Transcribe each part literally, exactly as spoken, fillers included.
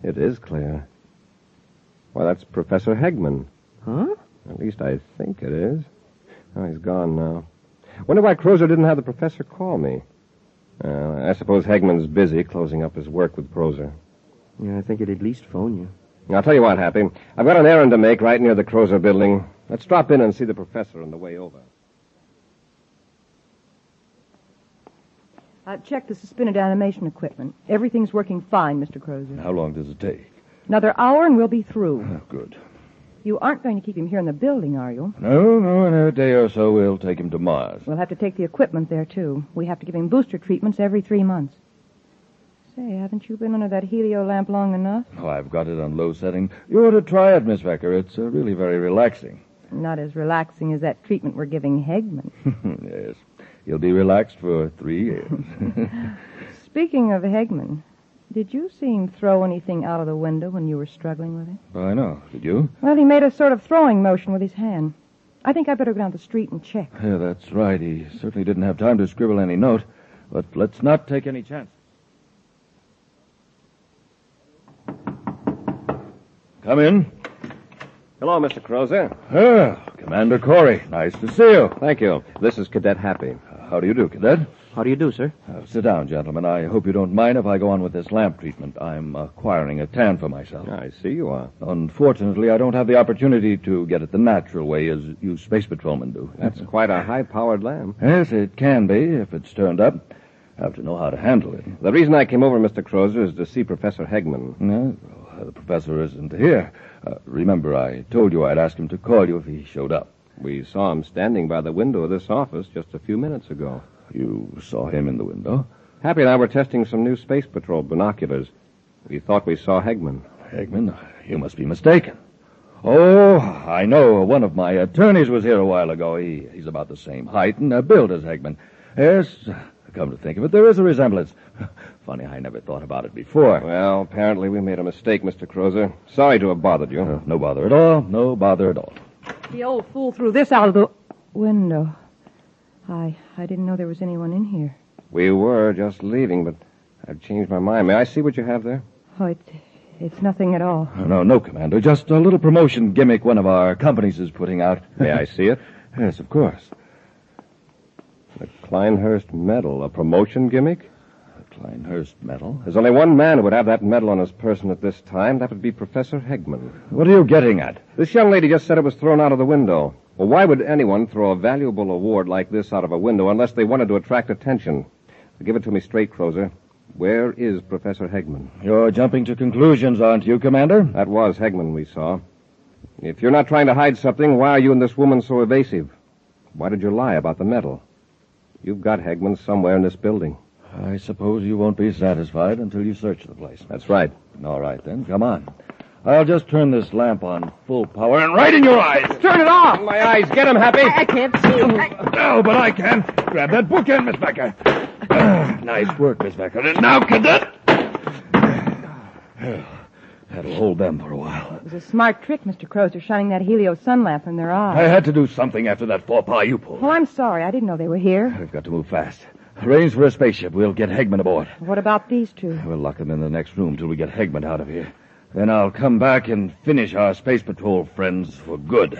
It is clear. Why, that's Professor Hegman. Huh? At least I think it is. Oh, he's gone now. Wonder why Crozer didn't have the professor call me. Uh, I suppose Hegman's busy closing up his work with Crozer. Yeah, I think he'd at least phone you. I'll tell you what, Happy. I've got an errand to make right near the Crozer building. Let's drop in and see the professor on the way over. I've checked the suspended animation equipment. Everything's working fine, Mister Crozer. How long does it take? Another hour and we'll be through. Oh, good. You aren't going to keep him here in the building, are you? No, no, in a day or so we'll take him to Mars. We'll have to take the equipment there, too. We have to give him booster treatments every three months. Say, haven't you been under that helio lamp long enough? Oh, I've got it on low setting. You ought to try it, Miss Becker. It's uh, really very relaxing. Not as relaxing as that treatment we're giving Hegman. Yes. He'll be relaxed for three years. Speaking of Hegman, did you see him throw anything out of the window when you were struggling with him? Oh, I know. Did you? Well, he made a sort of throwing motion with his hand. I think I better go down the street and check. Yeah, that's right. He certainly didn't have time to scribble any note. But let's not take any chances. Come in. Hello, Mister Crozer. Ah, Commander Corey. Nice to see you. Thank you. This is Cadet Happy. Uh, how do you do, Cadet? How do you do, sir? Uh, sit down, gentlemen. I hope you don't mind if I go on with this lamp treatment. I'm acquiring a tan for myself. I see you are. Unfortunately, I don't have the opportunity to get it the natural way as you space patrolmen do. That's quite a high-powered lamp. Yes, it can be if it's turned up. Have to know how to handle it. The reason I came over, Mister Crozer, is to see Professor Hegman. No, well, the professor isn't here. Uh, remember, I told you I'd ask him to call you if he showed up. We saw him standing by the window of this office just a few minutes ago. You saw him in the window? Happy and I were testing some new Space Patrol binoculars. We thought we saw Hegman. Hegman? You must be mistaken. Oh, I know. One of my attorneys was here a while ago. He, he's about the same height and uh, build as Hegman. Yes, come to think of it, there is a resemblance. Funny, I never thought about it before. Well, apparently we made a mistake, Mister Crozer. Sorry to have bothered you. Uh, no bother at all. No bother at all. The old fool threw this out of the window. I I didn't know there was anyone in here. We were just leaving, but I've changed my mind. May I see what you have there? Oh, it, it's nothing at all. No, no, Commander. Just a little promotion gimmick one of our companies is putting out. May I see it? Yes, of course. The Kleinhurst medal, a promotion gimmick? The Kleinhurst medal? There's only one man who would have that medal on his person at this time. That would be Professor Hegman. What are you getting at? This young lady just said it was thrown out of the window. Well, why would anyone throw a valuable award like this out of a window unless they wanted to attract attention? Give it to me straight, Crozer. Where is Professor Hegman? You're jumping to conclusions, aren't you, Commander? That was Hegman we saw. If you're not trying to hide something, why are you and this woman so evasive? Why did you lie about the medal? You've got Hegman somewhere in this building. I suppose you won't be satisfied until you search the place. That's right. All right, then. Come on. I'll just turn this lamp on full power and right in your eyes. Turn it off! My eyes, get him, Happy. I, I can't see him. I... No, but I can. Grab that bookend, Miss Becker. Ah, nice work, Miss Becker. And now, Cadet. That'll hold them for a while. It was a smart trick, Mister Crozer, shining that helio sun lamp in their eyes. I had to do something after that faux pas you pulled. Oh, I'm sorry. I didn't know they were here. We've got to move fast. Arrange for a spaceship. We'll get Hegman aboard. What about these two? We'll lock them in the next room till we get Hegman out of here. Then I'll come back and finish our Space Patrol friends for good.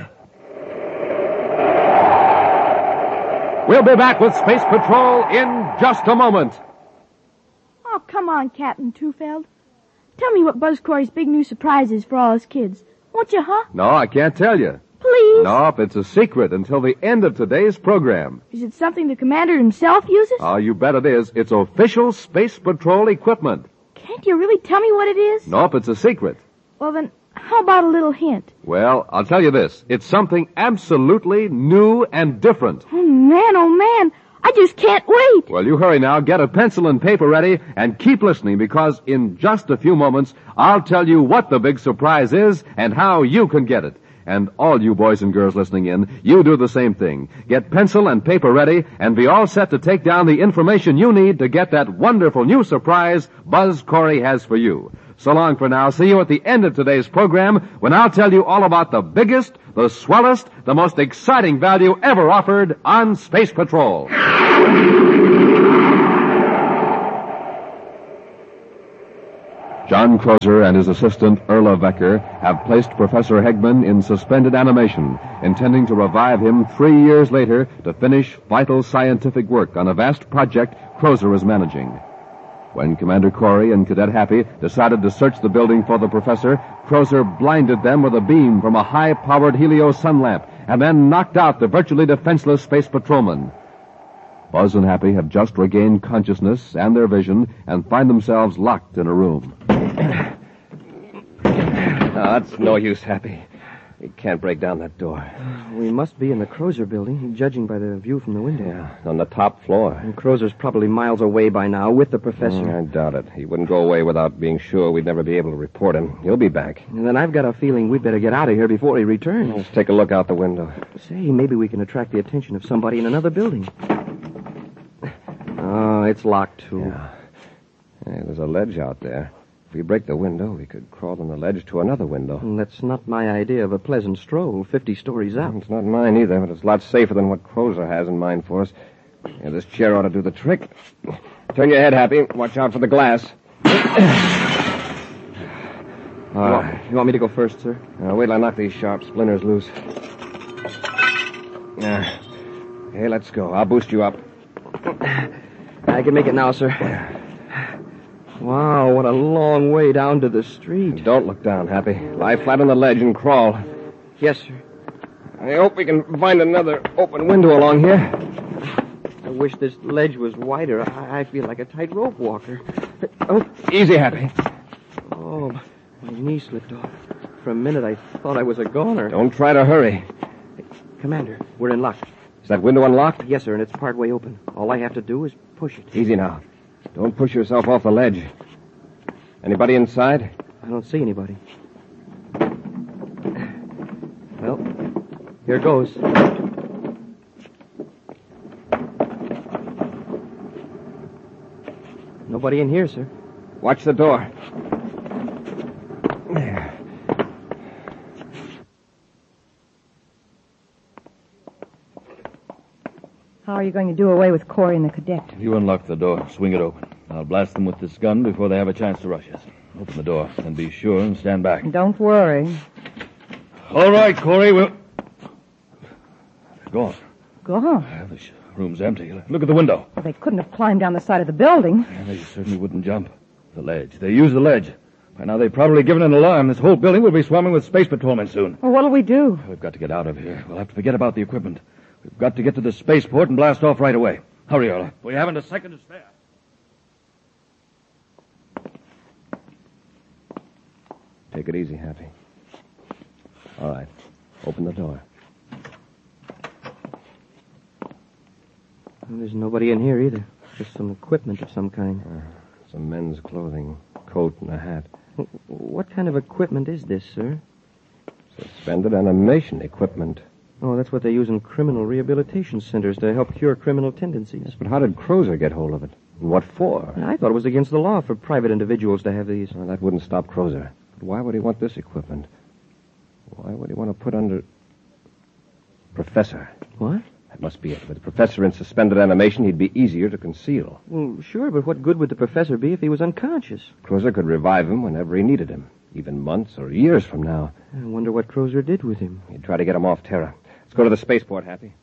We'll be back with Space Patrol in just a moment. Oh, come on, Captain Tufeld. Tell me what Buzz Corey's big new surprise is for all his kids. Won't you, huh? No, I can't tell you. Please? Nope, it's a secret until the end of today's program. Is it something the commander himself uses? Oh, you bet it is. It's official Space Patrol equipment. Can't you really tell me what it is? Nope, it's a secret. Well, then, how about a little hint? Well, I'll tell you this. It's something absolutely new and different. Oh, man, oh, man. I just can't wait. Well, you hurry now, get a pencil and paper ready, and keep listening, because in just a few moments, I'll tell you what the big surprise is and how you can get it. And all you boys and girls listening in, you do the same thing. Get pencil and paper ready, and be all set to take down the information you need to get that wonderful new surprise Buzz Corey has for you. So long for now. See you at the end of today's program, when I'll tell you all about the biggest, the swellest, the most exciting value ever offered on Space Patrol. John Crozer and his assistant, Erla Becker, have placed Professor Hegman in suspended animation, intending to revive him three years later to finish vital scientific work on a vast project Crozer is managing. When Commander Corey and Cadet Happy decided to search the building for the professor, Crozer blinded them with a beam from a high-powered helio sun lamp and then knocked out the virtually defenseless space patrolman. Buzz and Happy have just regained consciousness and their vision and find themselves locked in a room. No, that's no use, Happy. We can't break down that door. We must be in the Crozer building, judging by the view from the window. Yeah, on the top floor. And Crozer's probably miles away by now with the professor. Mm, I doubt it. He wouldn't go away without being sure we'd never be able to report him. He'll be back. And then I've got a feeling we'd better get out of here before he returns. Let's take a look out the window. Say, maybe we can attract the attention of somebody in another building. Oh, it's locked, too. Yeah. Hey, there's a ledge out there. If we break the window, we could crawl on the ledge to another window. And that's not my idea of a pleasant stroll, fifty stories up. It's not mine either, but it's a lot safer than what Crozer has in mind for us. Yeah, this chair ought to do the trick. Turn your head, Happy. Watch out for the glass. All right. You want me to go first, sir? Uh, wait till I knock these sharp splinters loose. Yeah. Hey, let's go. I'll boost you up. I can make it now, sir. Wow, what a long way down to the street. Don't look down, Happy. Lie flat on the ledge and crawl. Yes, sir. I hope we can find another open window along here. I wish this ledge was wider. I, I feel like a tightrope walker. Oh, Easy, Happy. oh, my knee slipped off. For a minute, I thought I was a goner. Don't try to hurry. Commander, we're in luck. Is that window unlocked? Yes, sir, and it's partway open. All I have to do is push it. Easy now. Don't push yourself off the ledge. Anybody inside? I don't see anybody. Well, here goes. Nobody in here, sir. Watch the door. There. How are you going to do away with Corey and the cadet? You unlock the door. Swing it open. I'll blast them with this gun before they have a chance to rush us. Open the door, and be sure and stand back. Don't worry. All right, Corey, we'll... They're gone. Gone. Yeah, this room's empty. Look at the window. Well, they couldn't have climbed down the side of the building. Yeah, they certainly wouldn't jump. The ledge. They used the ledge. By now, they've probably given an alarm. This whole building will be swarming with space patrolmen soon. Well, what'll we do? We've got to get out of here. We'll have to forget about the equipment. We've got to get to the spaceport and blast off right away. Hurry, Erla. We haven't a second to spare. Take it easy, Happy. All right. Open the door. Well, there's nobody in here either. Just some equipment of some kind. Uh, some men's clothing, coat and a hat. What kind of equipment is this, sir? Suspended animation equipment. Oh, that's what they use in criminal rehabilitation centers to help cure criminal tendencies. But how did Crozer get hold of it? And what for? I thought it was against the law for private individuals to have these. Well, that wouldn't stop Crozer. But why would he want this equipment? Why would he want to put under... Professor. What? That must be it. With the professor in suspended animation, he'd be easier to conceal. Well, sure, but what good would the professor be if he was unconscious? Crozer could revive him whenever he needed him, even months or years from now. I wonder what Crozer did with him. He'd try to get him off Terra. Let's go to the spaceport, Happy.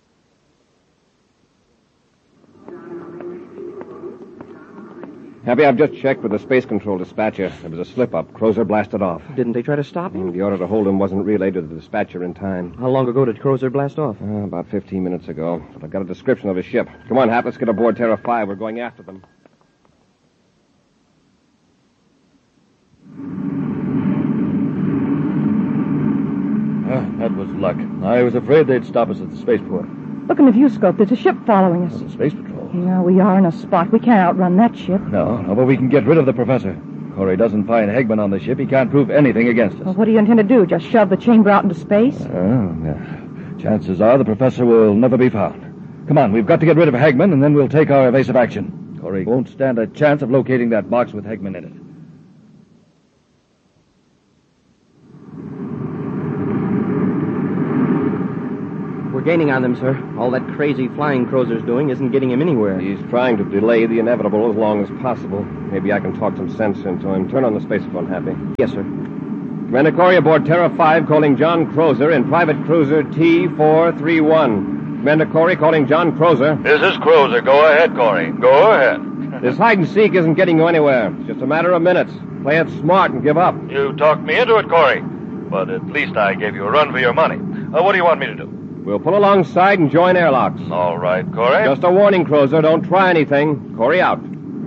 Happy, I've just checked with the space control dispatcher. There was a slip-up. Crozer blasted off. Didn't they try to stop him? The order to hold him wasn't relayed to the dispatcher in time. How long ago did Crozer blast off? Uh, about fifteen minutes ago. But I've got a description of his ship. Come on, Hap, let's get aboard Terra five. We're going after them. Ah, that was luck. I was afraid they'd stop us at the spaceport. Look in the viewscope. There's a ship following us. The space patrol? Yeah, we are in a spot. We can't outrun that ship. No, no, but we can get rid of the professor. Corey doesn't find Hegman on the ship. He can't prove anything against us. Well, what do you intend to do? Just shove the chamber out into space? Oh, yeah. Chances are the professor will never be found. Come on, we've got to get rid of Hegman, and then we'll take our evasive action. Corey won't stand a chance of locating that box with Hegman in it. We're gaining on them, sir. All that crazy flying Crozer's doing isn't getting him anywhere. He's trying to delay the inevitable as long as possible. Maybe I can talk some sense into him. Turn on the spacephone, Happy. Yes, sir. Commander Corey aboard Terra five calling John Crozer in private cruiser T four three one. Commander Corey calling John Crozer. This is Crozer. Go ahead, Corey. Go ahead. This hide-and-seek isn't getting you anywhere. It's just a matter of minutes. Play it smart and give up. You talked me into it, Corey. But at least I gave you a run for your money. Uh, what do you want me to do? We'll pull alongside and join airlocks. All right, Corey. Just a warning, Crozer. Don't try anything. Corey out.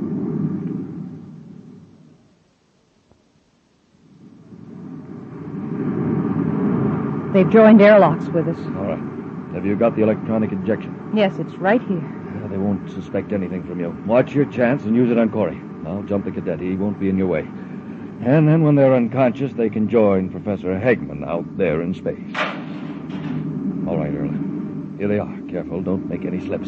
They've joined airlocks with us. All right. Have you got the electronic injection? Yes, it's right here. Yeah, they won't suspect anything from you. Watch your chance and use it on Corey. I'll jump the cadet. He won't be in your way. And then when they're unconscious, they can join Professor Hegman out there in space. All right, Earl. Here they are. Careful, don't make any slips.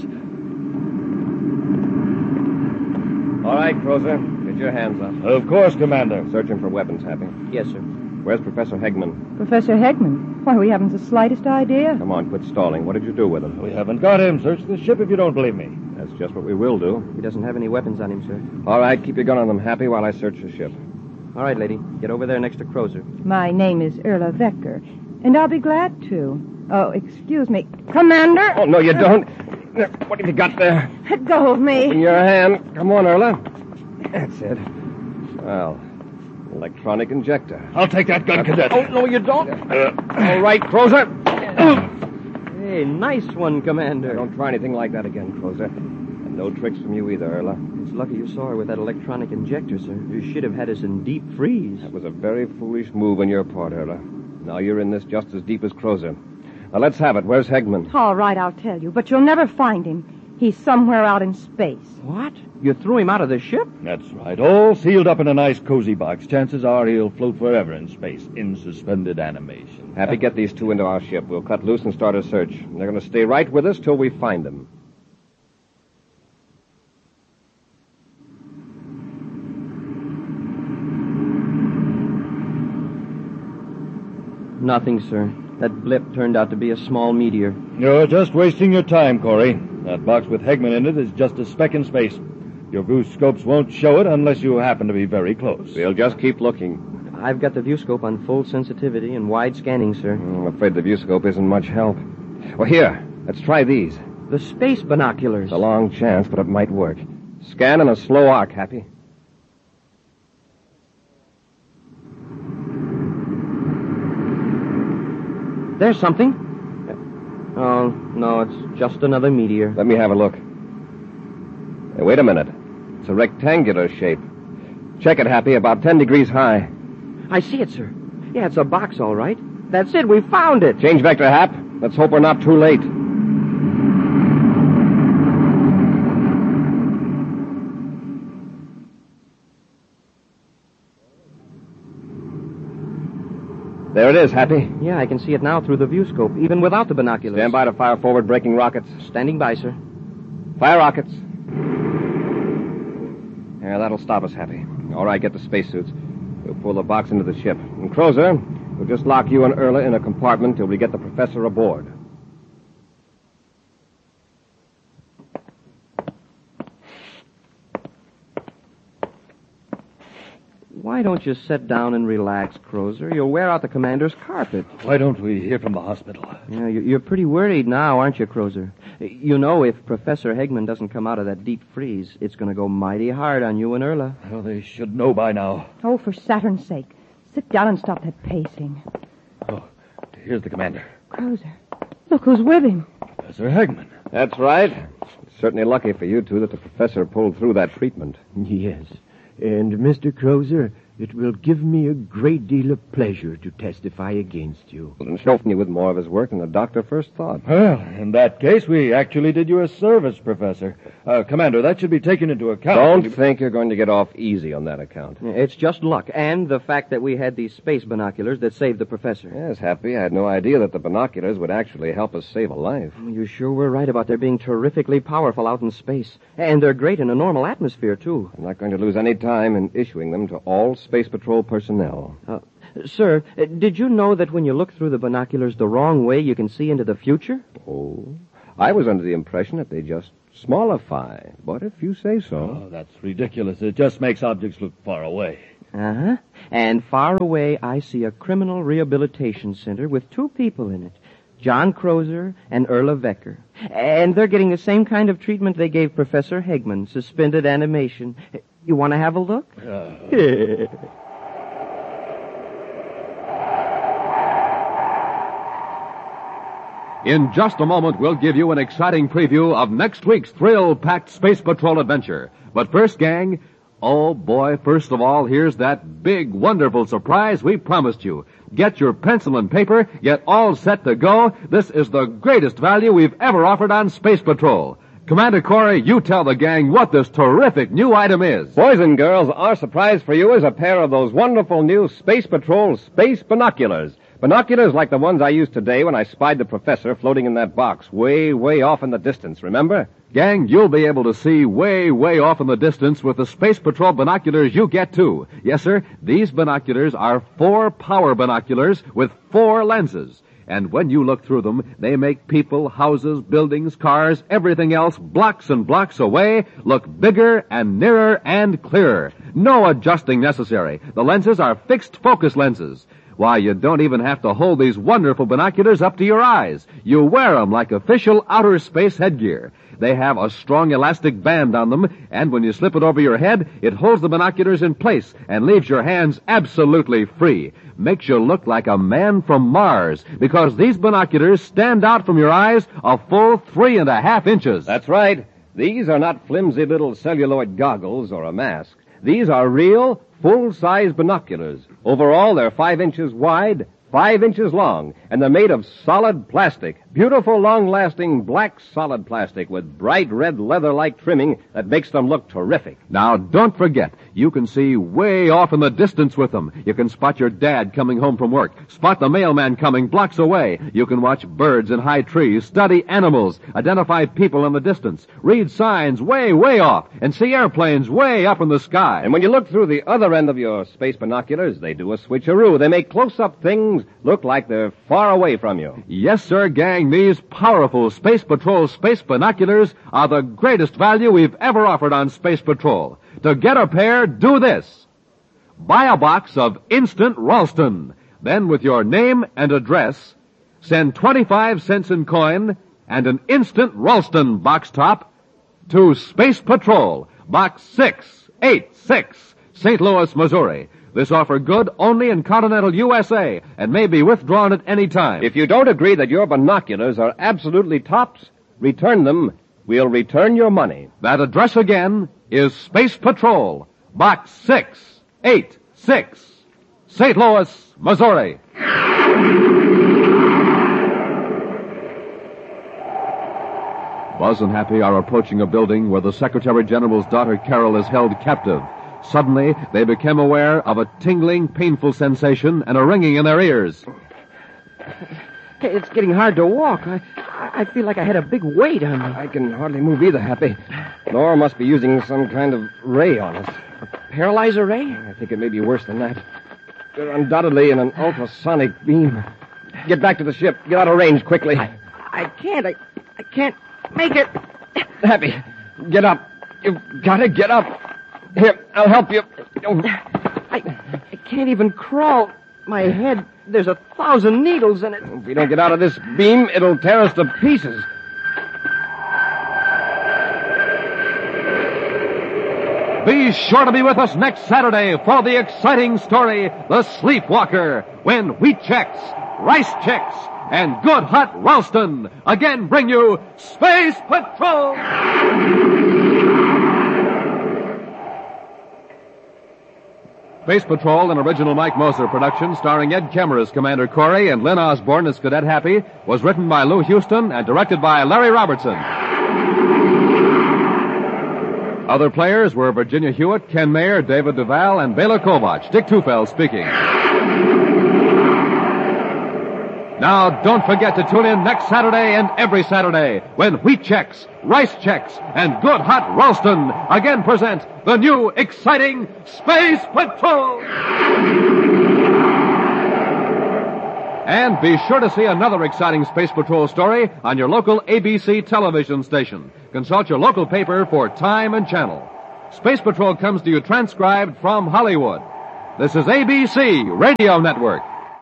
All right, Crozer. Get your hands up. Of course, Commander. Searching for weapons, Happy. Yes, sir. Where's Professor Hegman? Professor Hegman? Why, we haven't the slightest idea. Come on, quit stalling. What did you do with him? We haven't got him. Search the ship if you don't believe me. That's just what we will do. He doesn't have any weapons on him, sir. All right, keep your gun on them, Happy, while I search the ship. All right, lady. Get over there next to Crozer. My name is Erla Vecker, and I'll be glad to. Oh, excuse me. Commander! Oh, no, you don't. What have you got there? Let go of me. In your hand. Come on, Erla. That's it. Well, electronic injector. I'll take that gun, Cadet. Oh, no, you don't. Uh, all right, Crozer. Hey, nice one, Commander. Don't try anything like that again, Crozer. And no tricks from you either, Erla. It's lucky you saw her with that electronic injector, sir. You should have had us in deep freeze. That was a very foolish move on your part, Erla. Now you're in this just as deep as Crozer. Now let's have it. Where's Hegman? All right, I'll tell you, but you'll never find him. He's somewhere out in space. What? You threw him out of the ship? That's right. All sealed up in a nice cozy box. Chances are he'll float forever in space, in suspended animation. Happy, get these two into our ship. We'll cut loose and start a search. They're going to stay right with us till we find them. Nothing, sir. That blip turned out to be a small meteor. You're just wasting your time, Corey. That box with Hegman in it is just a speck in space. Your view scopes won't show it unless you happen to be very close. We'll just keep looking. I've got the viewscope on full sensitivity and wide scanning, sir. I'm afraid the viewscope isn't much help. Well, here, let's try these. The space binoculars. It's a long chance, but it might work. Scan in a slow arc, Happy. There's something. Oh, no, it's just another meteor. Let me have a look. Hey, wait a minute. It's a rectangular shape. Check it, Happy, about ten degrees high. I see it, sir. Yeah, it's a box, all right. That's it. We found it. Change vector, Hap. Let's hope we're not too late. There it is, Happy. Yeah, I can see it now through the viewscope, even without the binoculars. Stand by to fire forward braking rockets. Standing by, sir. Fire rockets. Yeah, that'll stop us, Happy. All right, get the spacesuits. We'll pull the box into the ship. And Crozer, we'll just lock you and Erla in a compartment till we get the professor aboard. Why don't you sit down and relax, Crozer? You'll wear out the commander's carpet. Why don't we hear from the hospital? Yeah, you- you're pretty worried now, aren't you, Crozer? You know, if Professor Hegman doesn't come out of that deep freeze, it's going to go mighty hard on you and Erla. Well, they should know by now. Oh, for Saturn's sake. Sit down and stop that pacing. Oh, here's the commander. Crozer, look who's with him. Professor Hegman. That's right. It's certainly lucky for you two that the professor pulled through that treatment. Yes. And, Mister Crozer, it will give me a great deal of pleasure to testify against you. Well, then Schnoffen you with more of his work than the doctor first thought. Well, in that case, we actually did you a service, Professor. Uh, Commander, that should be taken into account. Don't think you're going to get off easy on that account. It's just luck, and the fact that we had these space binoculars that saved the professor. Yes, Happy. I had no idea that the binoculars would actually help us save a life. You sure were right about their being terrifically powerful out in space. And they're great in a normal atmosphere, too. I'm not going to lose any time in issuing them to all Space Patrol personnel. Uh, sir, uh, did you know that when you look through the binoculars the wrong way, you can see into the future? Oh, I was under the impression that they just smallify. But if you say so. Oh, that's ridiculous. It just makes objects look far away. Uh-huh. And far away, I see a criminal rehabilitation center with two people in it. John Crozer and Erla Vecker. And they're getting the same kind of treatment they gave Professor Hegman, suspended animation. You want to have a look? Uh... In just a moment, we'll give you an exciting preview of next week's thrill-packed Space Patrol adventure. But first, gang, oh boy, first of all, here's that big, wonderful surprise we promised you. Get your pencil and paper, get all set to go. This is the greatest value we've ever offered on Space Patrol. Commander Corey, you tell the gang what this terrific new item is. Boys and girls, our surprise for you is a pair of those wonderful new Space Patrol space binoculars. Binoculars like the ones I used today when I spied the professor floating in that box way, way off in the distance, remember? Gang, you'll be able to see way, way off in the distance with the Space Patrol binoculars you get, too. Yes, sir, these binoculars are four power binoculars with four lenses. And when you look through them, they make people, houses, buildings, cars, everything else blocks and blocks away look bigger and nearer and clearer. No adjusting necessary. The lenses are fixed focus lenses. Why, you don't even have to hold these wonderful binoculars up to your eyes. You wear them like official outer space headgear. They have a strong elastic band on them, and when you slip it over your head, it holds the binoculars in place and leaves your hands absolutely free. Makes you look like a man from Mars, because these binoculars stand out from your eyes a full three and a half inches. That's right. These are not flimsy little celluloid goggles or a mask. These are real, full-size binoculars. Overall, they're five inches wide, five inches long, and they're made of solid plastic. Beautiful, long-lasting black solid plastic with bright red leather-like trimming that makes them look terrific. Now, don't forget, you can see way off in the distance with them. You can spot your dad coming home from work, spot the mailman coming blocks away. You can watch birds in high trees, study animals, identify people in the distance, read signs way, way off, and see airplanes way up in the sky. And when you look through the other end of your space binoculars, they do a switcheroo. They make close-up things look like they're far away from you. Yes, sir, gang. These powerful Space Patrol space binoculars are the greatest value we've ever offered on Space Patrol. To get a pair, do this. Buy a box of Instant Ralston. Then, with your name and address, send twenty-five cents in coin and an Instant Ralston box top to Space Patrol, Box six eight six, Saint Louis, Missouri. This offer good only in continental U S A and may be withdrawn at any time. If you don't agree that your binoculars are absolutely tops, return them. We'll return your money. That address again is Space Patrol, Box six eight six, Saint Louis, Missouri. Buzz and Happy are approaching a building where the Secretary General's daughter Carol is held captive. Suddenly, they become aware of a tingling, painful sensation and a ringing in their ears. It's getting hard to walk. I, I feel like I had a big weight on me. I can hardly move either, Happy. Nora must be using some kind of ray on us. A paralyzer ray? I think it may be worse than that. They're undoubtedly in an ultrasonic beam. Get back to the ship. Get out of range quickly. I, I can't. I, I can't make it. Happy, get up. You've got to get up. Here, I'll help you. I, I can't even crawl. My head, there's a thousand needles in it. If we don't get out of this beam, it'll tear us to pieces. Be sure to be with us next Saturday for the exciting story, The Sleepwalker, when Wheat Chex, Rice Chex, and Good Hot Ralston again bring you Space Patrol! Space Patrol, an original Mike Moser production starring Ed Kemmer as Commander Corey and Lynn Osborne as Cadet Happy, was written by Lou Houston and directed by Larry Robertson. Other players were Virginia Hewitt, Ken Mayer, David Duval, and Bela Kovac. Dick Tufeld speaking. Now, don't forget to tune in next Saturday and every Saturday when Wheat Chex, Rice Chex, and Good Hot Ralston again present the new, exciting Space Patrol! And be sure to see another exciting Space Patrol story on your local A B C television station. Consult your local paper for time and channel. Space Patrol comes to you transcribed from Hollywood. This is A B C Radio Network.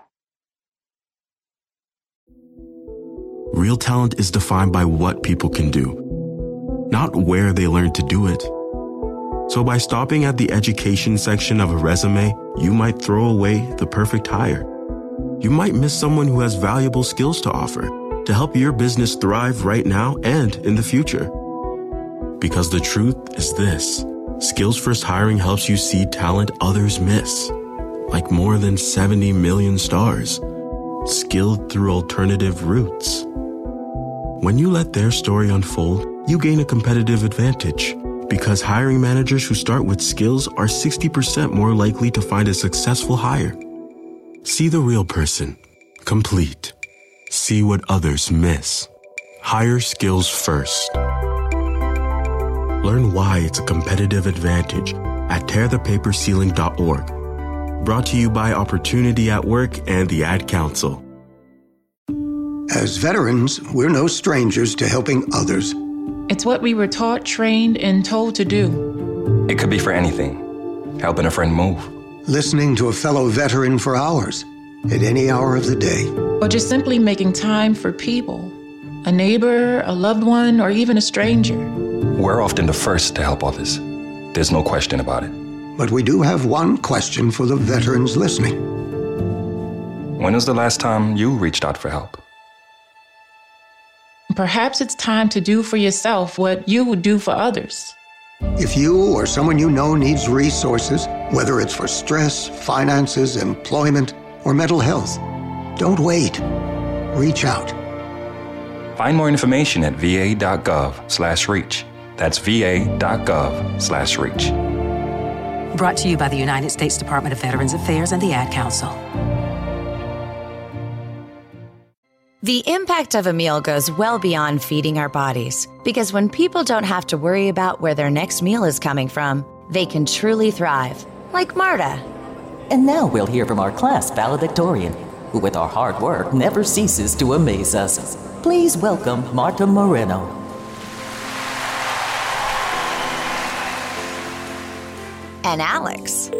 Real talent is defined by what people can do, not where they learn to do it. So by stopping at the education section of a resume, you might throw away the perfect hire. You might miss someone who has valuable skills to offer to help your business thrive right now and in the future. Because the truth is this: Skills First Hiring helps you see talent others miss, like more than seventy million stars, skilled through alternative routes. When you let their story unfold, you gain a competitive advantage, because hiring managers who start with skills are sixty percent more likely to find a successful hire. See the real person, complete. See what others miss. Hire skills first. Learn why it's a competitive advantage at tear the paper ceiling dot org. Brought to you by Opportunity at Work and the Ad Council. As veterans, we're no strangers to helping others. It's what we were taught, trained, and told to do. It could be for anything. Helping a friend move. Listening to a fellow veteran for hours, at any hour of the day. Or just simply making time for people. A neighbor, a loved one, or even a stranger. We're often the first to help others. There's no question about it. But we do have one question for the veterans listening. When was the last time you reached out for help? Perhaps it's time to do for yourself what you would do for others. If you or someone you know needs resources, whether it's for stress, finances, employment, or mental health, don't wait. Reach out. Find more information at va.gov slash reach. That's va.gov slash reach. Brought to you by the United States Department of Veterans Affairs and the Ad Council. The impact of a meal goes well beyond feeding our bodies, because when people don't have to worry about where their next meal is coming from, they can truly thrive, like Marta. And now we'll hear from our class valedictorian, who with our hard work never ceases to amaze us. Please welcome Marta Moreno. And Alex.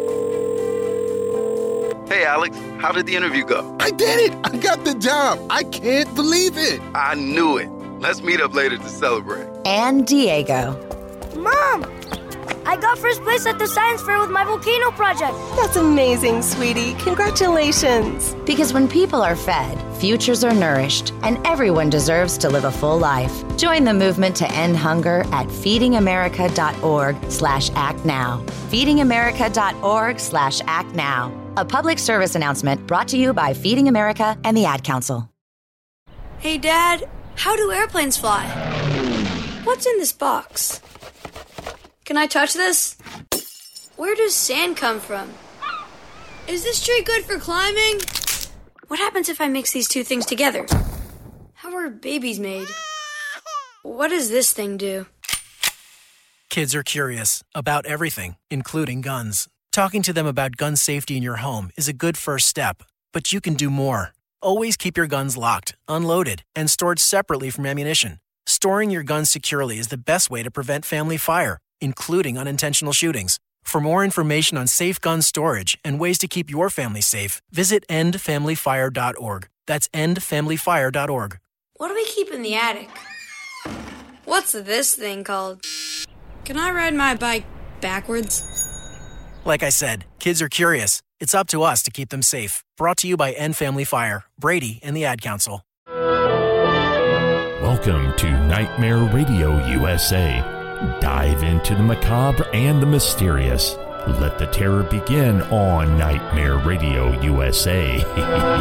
Hey, Alex, how did the interview go? I did it! I got the job! I can't believe it! I knew it. Let's meet up later to celebrate. And Diego. Mom! I got first place at the science fair with my volcano project. That's amazing, sweetie. Congratulations. Because when people are fed, futures are nourished, and everyone deserves to live a full life. Join the movement to end hunger at feedingamerica.org slash act now. feedingamerica.org slash act now. A public service announcement brought to you by Feeding America and the Ad Council. Hey, Dad, how do airplanes fly? What's in this box? Can I touch this? Where does sand come from? Is this tree good for climbing? What happens if I mix these two things together? How are babies made? What does this thing do? Kids are curious about everything, including guns. Talking to them about gun safety in your home is a good first step, but you can do more. Always keep your guns locked, unloaded, and stored separately from ammunition. Storing your guns securely is the best way to prevent family fire, including unintentional shootings. For more information on safe gun storage and ways to keep your family safe, visit end family fire dot org. That's end family fire dot org. What do we keep in the attic? What's this thing called? Can I ride my bike backwards? Like I said, kids are curious. It's up to us to keep them safe. Brought to you by End Family Fire, Brady, and the Ad Council. Welcome to Nightmare Radio U S A. Dive into the macabre and the mysterious. Let the terror begin on Nightmare Radio U S A.